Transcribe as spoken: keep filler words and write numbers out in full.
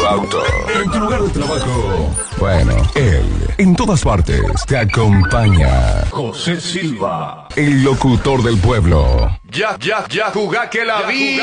auto, en tu lugar de trabajo. Bueno, él, en todas partes, te acompaña. José Silva, el locutor del pueblo. ya, ya, ya, jugá que la vi.